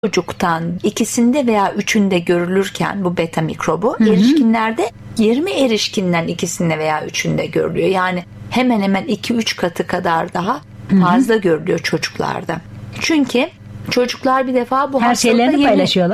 çocuktan ikisinde veya üçünde görülürken bu beta mikrobu, erişkinlerde 20 erişkinden ikisinde veya üçünde görülüyor. Yani hemen hemen 2-3 katı kadar daha fazla görülüyor çocuklarda. Çünkü çocuklar bir defa bu her şeylerini paylaşıyorlar.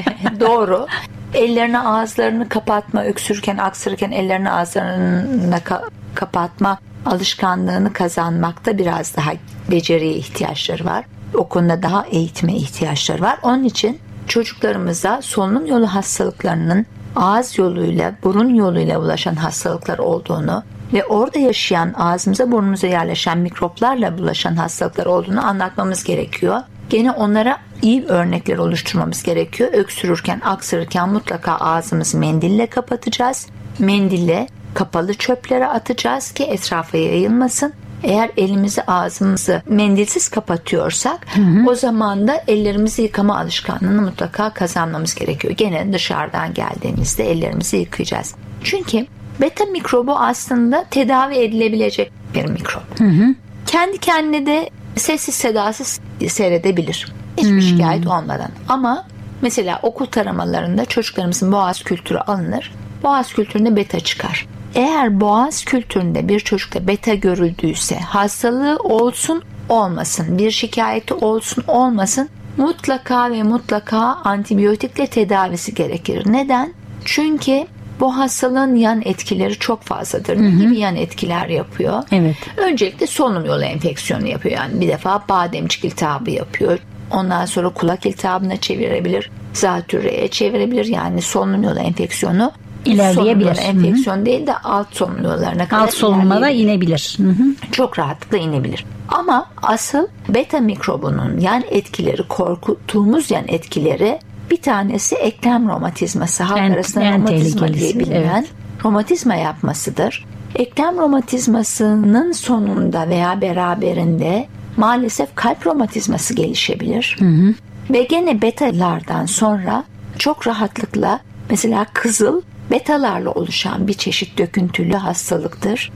Doğru. Ellerini ağızlarını kapatma, öksürürken aksırırken ellerini ağızlarını kapatma alışkanlığını kazanmakta biraz daha beceriye ihtiyaçları var. O konuda daha eğitime ihtiyaçları var. Onun için çocuklarımıza solunum yolu hastalıklarının ağız yoluyla, burun yoluyla ulaşan hastalıklar olduğunu ve orada yaşayan, ağzımıza burnumuza yerleşen mikroplarla bulaşan hastalıklar olduğunu anlatmamız gerekiyor. Gene onlara iyi örnekler oluşturmamız gerekiyor. Öksürürken, aksırırken mutlaka ağzımızı mendille kapatacağız. Mendille kapalı çöplere atacağız ki etrafa yayılmasın. Eğer elimizi, ağzımızı mendilsiz kapatıyorsak o zaman da ellerimizi yıkama alışkanlığını mutlaka kazanmamız gerekiyor. Gene dışarıdan geldiğimizde ellerimizi yıkayacağız. Çünkü beta mikrobu aslında tedavi edilebilecek bir mikrop. Kendi kendine de sessiz sedasız seyredebilir. Hiçbir şikayet olmadan. Ama mesela okul taramalarında çocuklarımızın boğaz kültürü alınır. Boğaz kültüründe beta çıkar. Eğer boğaz kültüründe bir çocukta beta görüldüyse, hastalığı olsun olmasın, bir şikayeti olsun olmasın, mutlaka ve mutlaka antibiyotikle tedavisi gerekir. Neden? Çünkü bu hastalığın yan etkileri çok fazladır. Ne gibi yan etkiler yapıyor? Evet. Öncelikle solunum yolu enfeksiyonu yapıyor. Yani bir defa bademcik iltihabı yapıyor. Ondan sonra kulak iltihabına çevirebilir. Zatürreye çevirebilir. Yani solunum yolu enfeksiyonu ilerleyebilir. Solunum yolu enfeksiyon değil de alt solunum yollarına kadar alt solunuma da inebilir. Çok rahatlıkla inebilir. Ama asıl beta mikrobunun yan etkileri, korkuttuğumuz yan etkileri, bir tanesi eklem romatizması. Halk arasında romatizma diye bilinen romatizma yapmasıdır. Eklem romatizmasının sonunda veya beraberinde maalesef kalp romatizması gelişebilir. Ve gene betalardan sonra çok rahatlıkla mesela kızıl betalarla oluşan bir çeşit döküntülü hastalıktır.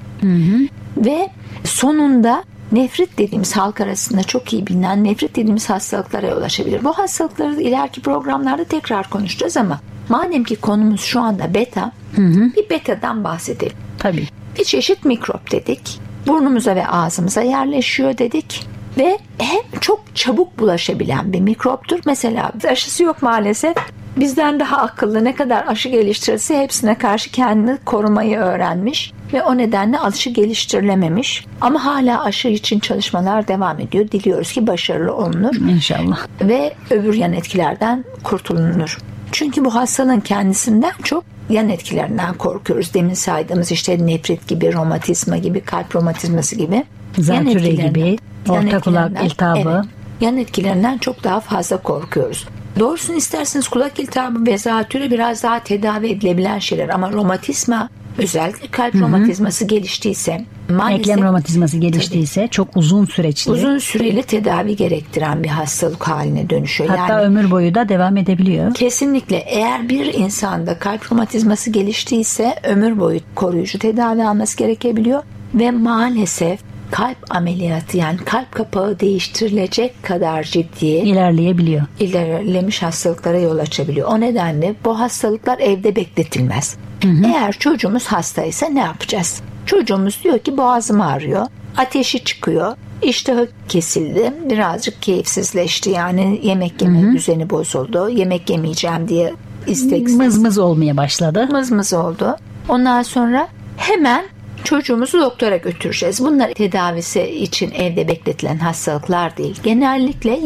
Ve sonunda nefrit dediğimiz, halk arasında çok iyi bilinen nefrit dediğimiz hastalıklara ulaşabilir. Bu hastalıkları ileriki programlarda tekrar konuşacağız ama madem ki konumuz şu anda beta, bir betadan bahsedelim. Tabii. Bir çeşit mikrop dedik. Burnumuza ve ağzımıza yerleşiyor dedik. Ve hem çok çabuk bulaşabilen bir mikroptur. Mesela aşısı yok maalesef. Bizden daha akıllı, ne kadar aşı geliştirirse hepsine karşı kendini korumayı öğrenmiş ve o nedenle aşı geliştirilememiş. Ama hala aşı için çalışmalar devam ediyor. Diliyoruz ki başarılı olunur. İnşallah. Ve öbür yan etkilerden kurtulunur. Çünkü bu hastalığın kendisinden çok yan etkilerinden korkuyoruz. Demin saydığımız işte nefrit gibi, romatizma gibi, kalp romatizması gibi. Zatürre gibi, orta kulak iltihabı. Evet, yan etkilerinden çok daha fazla korkuyoruz. Doğrusunu isterseniz kulak iltihabı ve zatürre biraz daha tedavi edilebilen şeyler. Ama romatizma, özellikle kalp romatizması geliştiyse, maalesef eklem romatizması geliştiyse çok uzun süreçli, uzun süreli tedavi gerektiren bir hastalık haline dönüşüyor. Hatta yani, ömür boyu da devam edebiliyor. Kesinlikle. Eğer bir insanda kalp romatizması geliştiyse ömür boyu koruyucu tedavi alması gerekebiliyor ve maalesef kalp ameliyatı, yani kalp kapağı değiştirilecek kadar ciddi ilerlemiş hastalıklara yol açabiliyor. O nedenle bu hastalıklar evde bekletilmez. Eğer çocuğumuz hastaysa ne yapacağız? Çocuğumuz diyor ki boğazım ağrıyor, ateşi çıkıyor, iştahı kesildi, birazcık keyifsizleşti, yani yemek yeme düzeni bozuldu, yemek yemeyeceğim diye isteksiz. Mızmız olmaya başladı. Mızmız oldu. Ondan sonra hemen çocuğumuzu doktora götüreceğiz. Bunlar tedavisi için evde bekletilen hastalıklar değil. Genellikle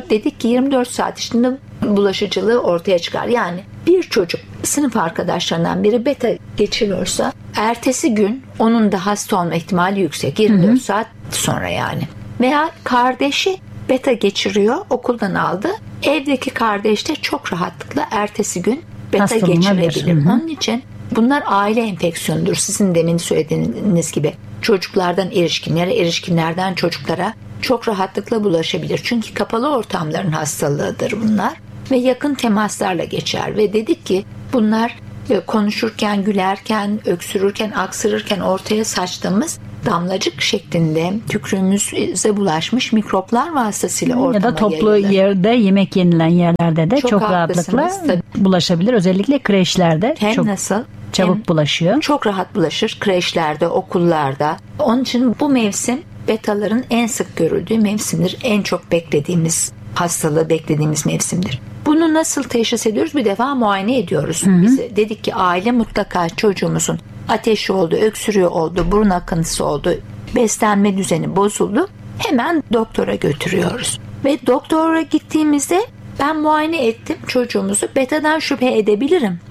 24 saat içinde bulaşıcılığı ortaya çıkar. Yani bir çocuk sınıf arkadaşlarından biri beta geçiriyorsa ertesi gün onun da hasta olma ihtimali yüksek. 24 saat sonra yani. Veya kardeşi beta geçiriyor, okuldan aldı. Evdeki kardeş de çok rahatlıkla ertesi gün beta geçirebilir. Onun için bunlar aile enfeksiyonudur. Sizin demin söylediğiniz gibi çocuklardan erişkinlere, erişkinlerden çocuklara çok rahatlıkla bulaşabilir. Çünkü kapalı ortamların hastalığıdır bunlar ve yakın temaslarla geçer. Ve dedik ki bunlar konuşurken, gülerken, öksürürken, aksırırken ortaya saçtığımız damlacık şeklinde tükürüğümüze bulaşmış mikroplar vasıtasıyla ortama ya da toplu yayılır. yerde, yemek yenilen yerlerde de çok rahatlıkla haklısınız. bulaşabilir. Özellikle kreşlerde Hem çok nasıl? çabuk Hem bulaşıyor. çok rahat bulaşır kreşlerde, okullarda. Onun için bu mevsim betaların en sık görüldüğü mevsimdir. En çok beklediğimiz hastalığı beklediğimiz mevsimdir. Bunu nasıl teşhis ediyoruz? Bir defa muayene ediyoruz. Biz dedik ki aile mutlaka çocuğumuzun ateşi oldu, öksürüğü oldu, burun akıntısı oldu, beslenme düzeni bozuldu. Hemen doktora götürüyoruz. Ve doktora gittiğimizde ben muayene ettim çocuğumuzu, betadan şüphe edebilirim.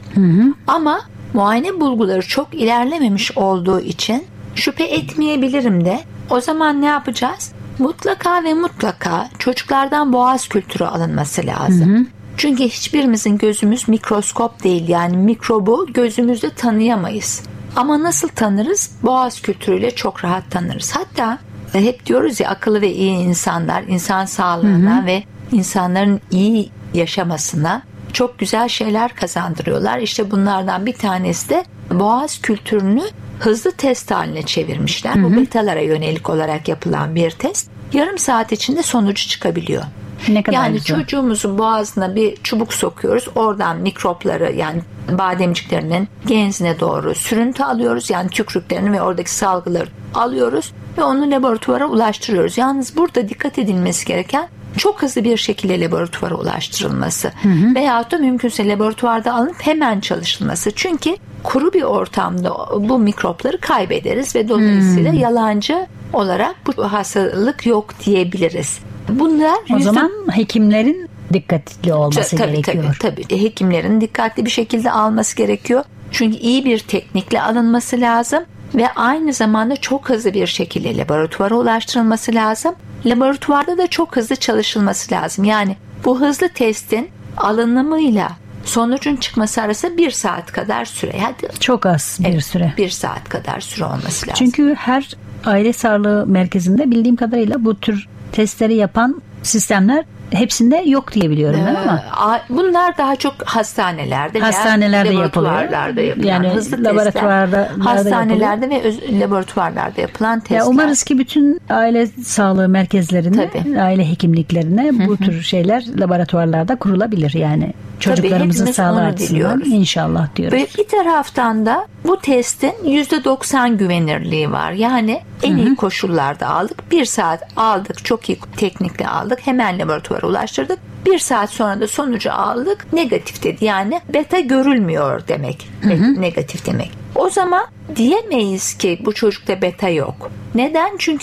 Ama muayene bulguları çok ilerlememiş olduğu için şüphe etmeyebilirim de. O zaman ne yapacağız? Mutlaka ve mutlaka çocuklardan boğaz kültürü alınması lazım. Çünkü hiçbirimizin gözümüz mikroskop değil, yani mikrobu gözümüzde tanıyamayız. Ama nasıl tanırız? Boğaz kültürüyle çok rahat tanırız. Hatta hep diyoruz ya, akıllı ve iyi insanlar insan sağlığına ve insanların iyi yaşamasına çok güzel şeyler kazandırıyorlar. İşte bunlardan bir tanesi de boğaz kültürünü hızlı test haline çevirmişler. Bu betalara yönelik olarak yapılan bir test. Yarım saat içinde sonucu çıkabiliyor. Ne kadar yani güzel. Çocuğumuzun boğazına bir çubuk sokuyoruz. Oradan mikropları, yani bademciklerinin genzine doğru sürüntü alıyoruz. Yani tükürüklerini ve oradaki salgıları alıyoruz ve onu laboratuvara ulaştırıyoruz. Yalnız burada dikkat edilmesi gereken çok hızlı bir şekilde laboratuvara ulaştırılması veyahut da mümkünse laboratuvarda alınıp hemen çalışılması. Çünkü kuru bir ortamda bu mikropları kaybederiz ve dolayısıyla yalancı olarak bu hastalık yok diyebiliriz. Bunlar O zaman hekimlerin dikkatli olması gerekiyor. Tabii. Hekimlerin dikkatli bir şekilde alması gerekiyor. Çünkü iyi bir teknikle alınması lazım ve aynı zamanda çok hızlı bir şekilde laboratuvara ulaştırılması lazım. Laboratuvarda da çok hızlı çalışılması lazım. Yani bu hızlı testin alınımıyla sonucun çıkması arasında 1 saat kadar süre. Çok az bir süre. 1 saat kadar süre olması lazım. Çünkü her aile sağlığı merkezinde bildiğim kadarıyla bu tür testleri yapan sistemler hepsinde yok diye biliyorum ben ama. Bunlar daha çok hastanelerde laboratuvarlarda yapılan yani hızlı laboratuvarda testler, hastanelerde ve laboratuvarlarda yapılan testler. Ya umarız ki bütün aile sağlığı merkezlerine, aile hekimliklerine bu tür şeyler laboratuvarlarda kurulabilir yani. Çocuklarımızın sağlığı açısından inşallah diyoruz. Ve bir taraftan da bu testin %90 güvenirliği var. Yani en iyi koşullarda aldık. 1 saat aldık. Çok iyi teknikle aldık. Hemen laboratuvara ulaştırdık. 1 saat sonra da sonucu aldık. Negatif dedi. Yani beta görülmüyor demek. Negatif demek. O zaman diyemeyiz ki bu çocukta beta yok. Neden? Çünkü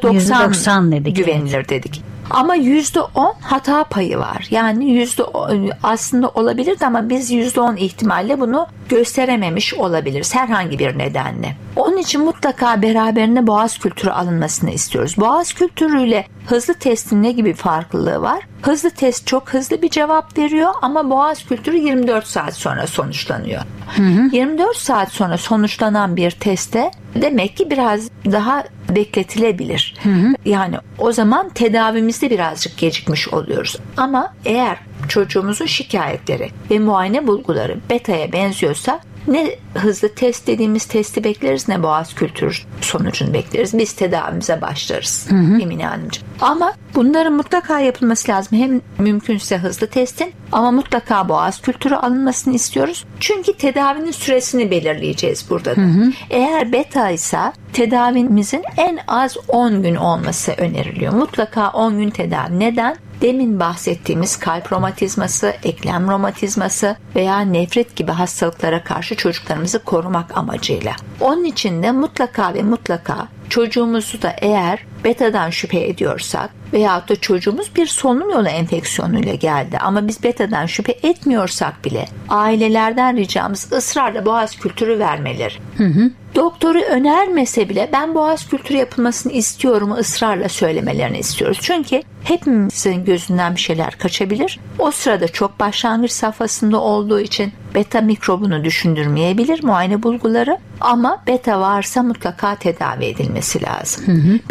%90 dedik, güvenilir dedik. Ama %10 hata payı var. Yani %10 aslında olabilirdi ama biz %10 ihtimalle bunu gösterememiş olabiliriz herhangi bir nedenle. Onun için mutlaka beraberinde boğaz kültürü alınmasını istiyoruz. Boğaz kültürüyle hızlı testin ne gibi farklılığı var? Hızlı test çok hızlı bir cevap veriyor ama boğaz kültürü 24 saat sonra sonuçlanıyor. 24 saat sonra sonuçlanan bir teste demek ki biraz daha bekletilebilir. Yani o zaman tedavimizde birazcık gecikmiş oluyoruz. Ama eğer çocuğumuzun şikayetleri ve muayene bulguları beta'ya benziyorsa ne hızlı test dediğimiz testi bekleriz ne boğaz kültürü sonucunu bekleriz. Biz tedavimize başlarız Emine Hanımcığım. Ama bunların mutlaka yapılması lazım. Hem mümkünse hızlı testin ama mutlaka boğaz kültürü alınmasını istiyoruz. Çünkü tedavinin süresini belirleyeceğiz burada da. Eğer beta ise tedavimizin en az 10 gün olması öneriliyor. Mutlaka 10 gün tedavi. Neden? Demin bahsettiğimiz kalp romatizması, eklem romatizması veya nefret gibi hastalıklara karşı çocuklarımızı korumak amacıyla. Onun için de mutlaka ve mutlaka çocuğumuzu da eğer betadan şüphe ediyorsak veyahut da çocuğumuz bir solunum yolu enfeksiyonuyla geldi ama biz betadan şüphe etmiyorsak bile ailelerden ricamız ısrarla boğaz kültürü vermeleri. Doktoru önermese bile ben boğaz kültürü yapılmasını istiyorum ısrarla söylemelerini istiyoruz. Çünkü hepimizin gözünden bir şeyler kaçabilir. O sırada çok başlangıç safhasında olduğu için beta mikrobunu düşündürmeyebilir muayene bulguları ama beta varsa mutlaka tedavi edilmesi lazım. Benim böyle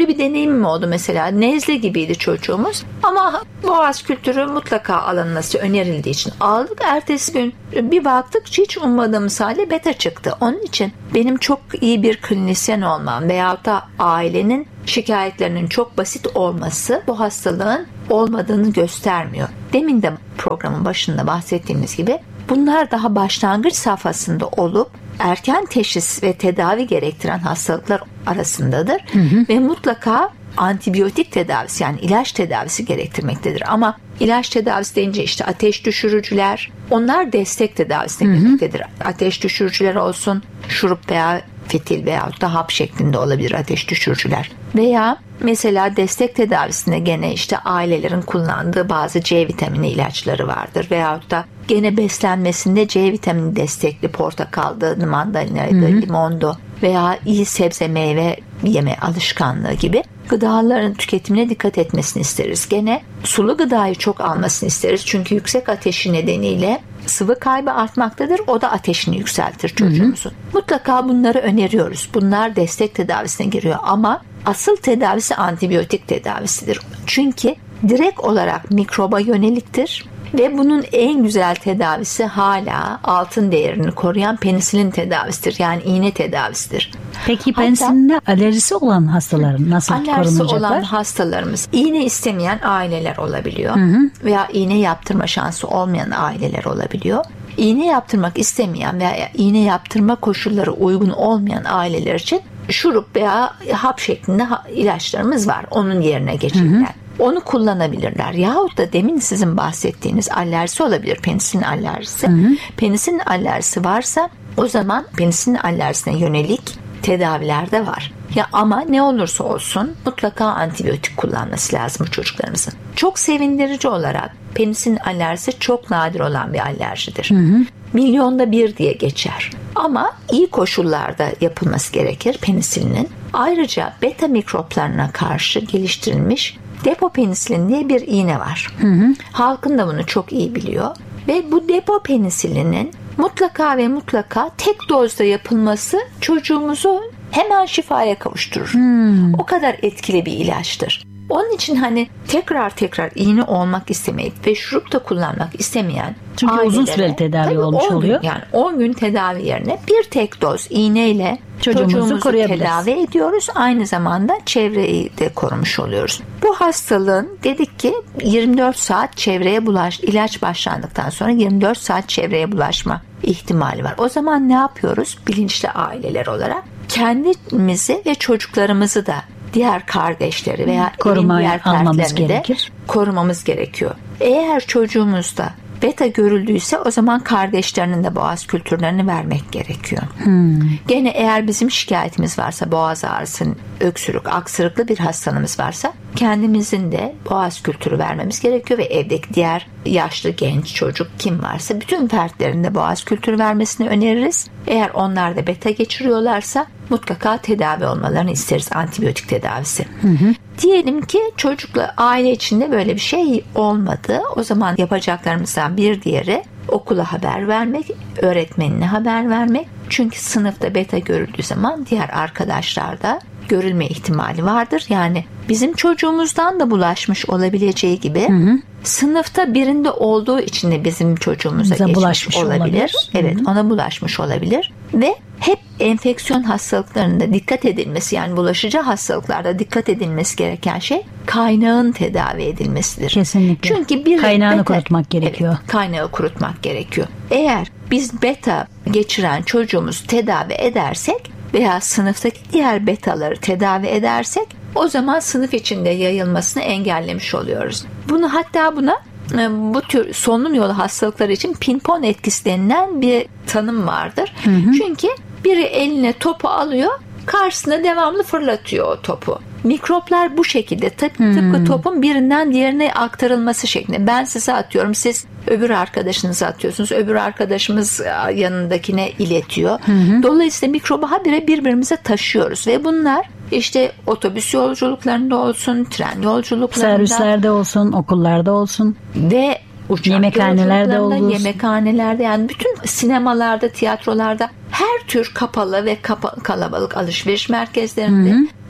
Şöyle bir deneyimim oldu mesela. Nezle gibiydi çocuğumuz ama boğaz kültürü mutlaka alınması önerildiği için aldık. Ertesi gün bir baktık hiç ummadığımız halde beta çıktı. Onun için benim çok iyi bir klinisyen olmam veyahut da ailenin şikayetlerinin çok basit olması bu hastalığın olmadığını göstermiyor. Demin de programın başında bahsettiğimiz gibi bunlar daha başlangıç safhasında olup erken teşhis ve tedavi gerektiren hastalıklar arasındadır. Ve mutlaka antibiyotik tedavisi yani ilaç tedavisi gerektirmektedir. Ama ilaç tedavisi deyince işte ateş düşürücüler, onlar destek tedavisine girmektedir. Ateş düşürücüler olsun, şurup veya fitil veyahut da hap şeklinde olabilir ateş düşürücüler. Veya mesela destek tedavisinde gene işte ailelerin kullandığı bazı C vitamini ilaçları vardır. Veyahut da gene beslenmesinde C vitamini destekli portakaldı, mandalinaydı, limondu veya iyi sebze meyve yeme alışkanlığı gibi gıdaların tüketimine dikkat etmesini isteriz. Gene sulu gıdayı çok almasını isteriz. Çünkü yüksek ateşi nedeniyle sıvı kaybı artmaktadır. O da ateşini yükseltir çocuğumuzun. Mutlaka bunları öneriyoruz. Bunlar destek tedavisine giriyor ama asıl tedavisi antibiyotik tedavisidir. Çünkü direkt olarak mikroba yöneliktir. Ve bunun en güzel tedavisi hala altın değerini koruyan penisilin tedavisidir. Yani iğne tedavisidir. Peki penisilinde alerjisi olan hastaların nasıl korunacaklar? Alerjisi olan hastalarımız iğne istemeyen aileler olabiliyor. Veya iğne yaptırma şansı olmayan aileler olabiliyor. İğne yaptırmak istemeyen veya iğne yaptırma koşulları uygun olmayan aileler için şurup veya hap şeklinde ilaçlarımız var. Onun yerine geçirler. Onu kullanabilirler. Yahut da demin sizin bahsettiğiniz alerjisi olabilir. Penisilin alerjisi. Penisilin alerjisi varsa o zaman penisilin alerjisine yönelik tedaviler de var. Ya ama ne olursa olsun mutlaka antibiyotik kullanması lazım bu çocuklarımızın. Çok sevindirici olarak penisilin alerjisi çok nadir olan bir alerjidir. Milyonda bir diye geçer. Ama iyi koşullarda yapılması gerekir penisilinin. Ayrıca beta mikroplarına karşı geliştirilmiş depopenisilin diye bir iğne var. Halkın da bunu çok iyi biliyor. Ve bu depopenisilinin mutlaka ve mutlaka tek dozda yapılması çocuğumuzu hemen şifaya kavuşturur. O kadar etkili bir ilaçtır. Onun için hani tekrar iğne olmak istemeyip ve şurup da kullanmak istemeyen çünkü uzun süreli tedavi olmuş oluyor. Yani 10 gün tedavi yerine bir tek doz iğneyle çocuğumuzu tedavi ediyoruz. Aynı zamanda çevreyi de korumuş oluyoruz. Bu hastalığın dedik ki 24 saat çevreye ilaç başlandıktan sonra 24 saat çevreye bulaşma ihtimali var. O zaman ne yapıyoruz? Bilinçli aileler olarak kendimizi ve çocuklarımızı da diğer kardeşleri veya korumaya almamız gerekir. Korumamız gerekiyor. Eğer çocuğumuzda beta görüldüyse o zaman kardeşlerinin de boğaz kültürlerini vermek gerekiyor. Gene eğer bizim şikayetimiz varsa boğaz ağrısı, öksürük, aksırıklı bir hastalığımız varsa kendimizin de boğaz kültürü vermemiz gerekiyor ve evdeki diğer yaşlı, genç, çocuk kim varsa bütün fertlerin de boğaz kültürü vermesini öneririz. Eğer onlar da beta geçiriyorlarsa mutlaka tedavi olmalarını isteriz, antibiyotik tedavisi. Diyelim ki çocukla aile içinde böyle bir şey olmadı. O zaman yapacaklarımızdan bir diğeri okula haber vermek, öğretmenine haber vermek. Çünkü sınıfta beta görüldüğü zaman diğer arkadaşlar da görülme ihtimali vardır. Yani bizim çocuğumuzdan da bulaşmış olabileceği gibi sınıfta birinde olduğu için de bizim çocuğumuza geçmiş olabilir. Evet, ona bulaşmış olabilir ve hep enfeksiyon hastalıklarında dikkat edilmesi, yani bulaşıcı hastalıklarda dikkat edilmesi gereken şey kaynağın tedavi edilmesidir. Kesinlikle. Çünkü kaynağını kurutmak gerekiyor. Evet, kaynağı kurutmak gerekiyor. Eğer biz beta geçiren çocuğumuzu tedavi edersek veya sınıftaki diğer betaları tedavi edersek o zaman sınıf içinde yayılmasını engellemiş oluyoruz. Buna bu tür solunum yolu hastalıkları için pimpon etkisi denilen bir tanım vardır. Çünkü biri eline topu alıyor, karşısına devamlı fırlatıyor o topu. Mikroplar bu şekilde tıpkı topun birinden diğerine aktarılması şeklinde. Ben size atıyorum, siz öbür arkadaşınıza atıyorsunuz. Öbür arkadaşımız yanındakine iletiyor. Dolayısıyla mikrobu habire birbirimize taşıyoruz ve bunlar işte otobüs yolculuklarında olsun, tren yolculuklarında, servislerde olsun, okullarda olsun ve yemekhanelerde olsun. Yemekhanelerde, yani bütün sinemalarda, tiyatrolarda, her tür kapalı ve kalabalık alışveriş merkezlerinde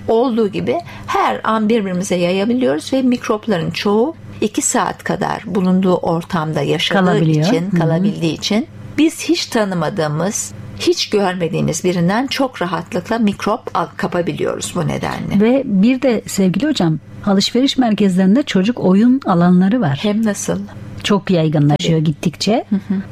olduğu gibi her an birbirimize yayabiliyoruz ve mikropların çoğu 2 saat kadar bulunduğu ortamda kalabildiği için biz hiç tanımadığımız, hiç görmediğimiz birinden çok rahatlıkla mikrop kapabiliyoruz bu nedenle. Ve bir de sevgili hocam, alışveriş merkezlerinde çocuk oyun alanları var. Hem nasıl? Çok yaygınlaşıyor gittikçe.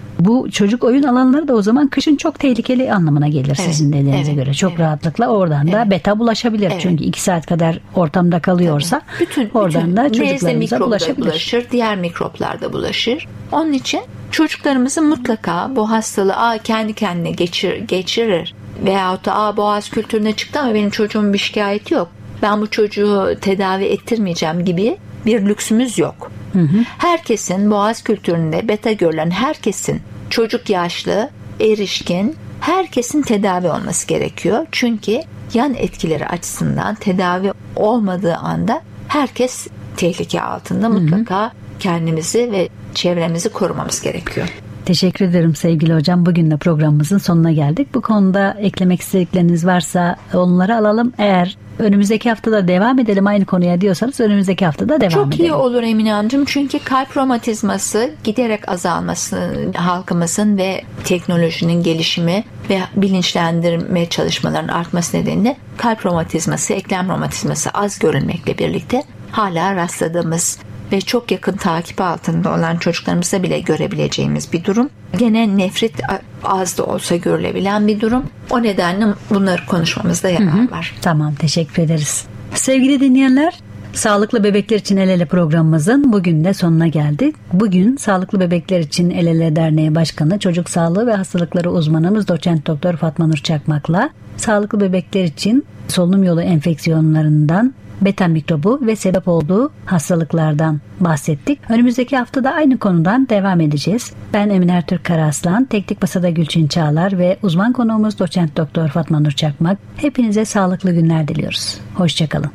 Bu çocuk oyun alanları da o zaman kışın çok tehlikeli anlamına gelir sizin dediğinize göre. Çok rahatlıkla oradan da beta bulaşabilir. Çünkü 2 saat kadar ortamda kalıyorsa oradan da çocuklarımıza bulaşabilir. Diğer mikroplar da bulaşır. Onun için çocuklarımızın mutlaka bu hastalığı kendi kendine geçirir veyahut da boğaz kültürüne çıktı ama benim çocuğumun bir şikayeti yok, ben bu çocuğu tedavi ettirmeyeceğim gibi bir lüksümüz yok. Herkesin boğaz kültüründe beta görülen herkesin, çocuk, yaşlı, erişkin, herkesin tedavi olması gerekiyor. Çünkü yan etkileri açısından tedavi olmadığı anda herkes tehlike altında. Mutlaka kendimizi ve çevremizi korumamız gerekiyor. Teşekkür ederim sevgili hocam. Bugün de programımızın sonuna geldik. Bu konuda eklemek istedikleriniz varsa onları alalım. Eğer önümüzdeki haftada devam edelim aynı konuya diyorsanız önümüzdeki haftada devam edelim. Çok iyi olur Emine Hanımcığım. Çünkü kalp romatizması giderek azalması, halkımızın ve teknolojinin gelişimi ve bilinçlendirme çalışmalarının artması nedeniyle kalp romatizması, eklem romatizması az görülmekle birlikte hala rastladığımız ve çok yakın takip altında olan çocuklarımızda bile görebileceğimiz bir durum. Gene nefrit az da olsa görülebilen bir durum. O nedenle bunları konuşmamızda yarar var. Tamam, teşekkür ederiz. Sevgili dinleyenler, Sağlıklı Bebekler için El Ele programımızın bugün de sonuna geldik. Bugün Sağlıklı Bebekler için El Ele Derneği Başkanı, Çocuk Sağlığı ve Hastalıkları uzmanımız Doçent Doktor Fatma Nur Çakmak'la sağlıklı bebekler için solunum yolu enfeksiyonlarından, beta mikrobu ve sebep olduğu hastalıklardan bahsettik. Önümüzdeki hafta da aynı konudan devam edeceğiz. Ben Emine Ertürk Karaslan, Teknik Masada Gülçin Çağlar ve uzman konuğumuz Doçent Doktor Fatma Nur Çakmak. Hepinize sağlıklı günler diliyoruz. Hoşçakalın.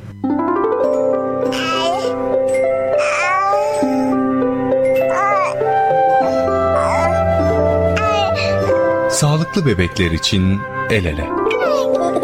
Sağlıklı bebekler için El Ele.